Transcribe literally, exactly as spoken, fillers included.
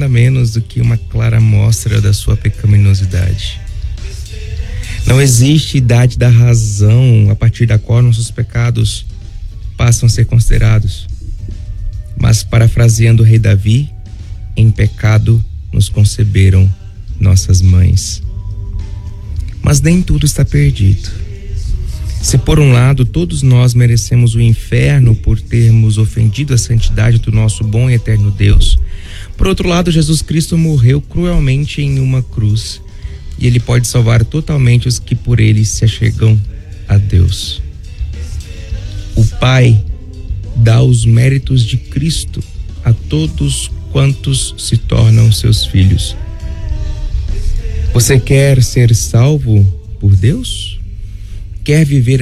nada menos do que uma clara mostra da sua pecaminosidade. Não existe idade da razão a partir da qual nossos pecados passam a ser considerados. Mas, parafraseando o rei Davi, em pecado nos conceberam nossas mães. Mas nem tudo está perdido. Se por um lado todos nós merecemos o inferno por termos ofendido a santidade do nosso bom e eterno Deus, por outro lado, Jesus Cristo morreu cruelmente em uma cruz e Ele pode salvar totalmente os que por Ele se achegam a Deus. O Pai dá os méritos de Cristo a todos quantos se tornam seus filhos. Você quer ser salvo por Deus? Quer viver